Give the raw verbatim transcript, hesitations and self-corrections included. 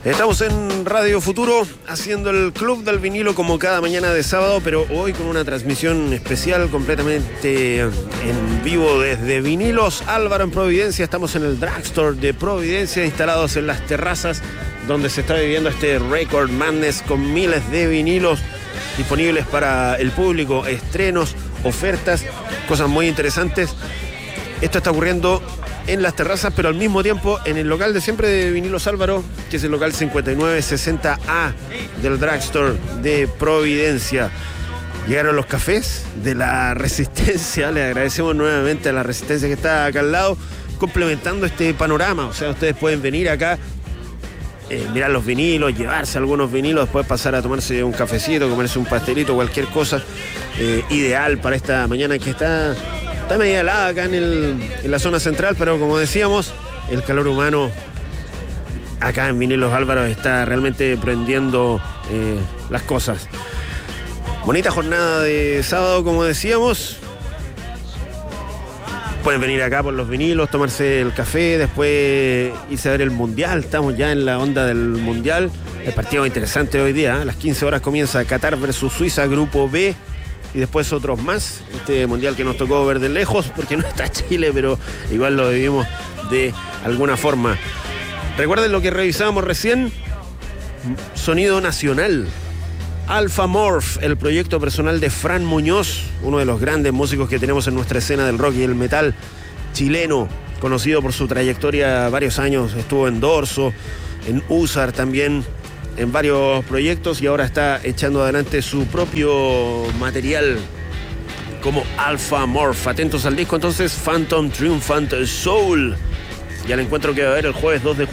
Estamos en Radio Futuro haciendo el Club del Vinilo como cada mañana de sábado, pero hoy con una transmisión especial completamente en vivo desde Vinilos Álvaro en Providencia. Estamos en el Drugstore de Providencia, instalados en las terrazas donde se está viviendo este Record Madness con miles de vinilos disponibles para el público, estrenos, ofertas, cosas muy interesantes. Esto está ocurriendo en las terrazas, pero al mismo tiempo en el local de siempre de Vinilos Álvaro, que es el local cincuenta y nueve sesenta A del Drugstore de Providencia. Llegaron los cafés de la Resistencia. Le agradecemos nuevamente a la Resistencia que está acá al lado, complementando este panorama. O sea, ustedes pueden venir acá, eh, mirar los vinilos, llevarse algunos vinilos, después pasar a tomarse un cafecito, comerse un pastelito, cualquier cosa. Eh, ideal para esta mañana que está... Está media helada acá en, el, en la zona central, pero como decíamos, el calor humano acá en Vinilos Álvaro está realmente prendiendo eh, las cosas. Bonita jornada de sábado, como decíamos. Pueden venir acá por los vinilos, tomarse el café, después irse a ver el Mundial. Estamos ya en la onda del Mundial. El partido interesante hoy día, ¿eh? A las quince horas comienza Qatar versus Suiza, Grupo B. Y después otros más, este mundial que nos tocó ver de lejos, porque no está Chile, pero igual lo vivimos de alguna forma. Recuerden lo que revisábamos recién, sonido nacional. Alpha Morph, el proyecto personal de Fran Muñoz, uno de los grandes músicos que tenemos en nuestra escena del rock y el metal chileno, conocido por su trayectoria varios años, estuvo en Dorso, en U S A R también, en varios proyectos, y ahora está echando adelante su propio material como Alpha Morph. Atentos al disco entonces, Phantom Triumphant Soul, y al encuentro que va a haber el jueves dos de junio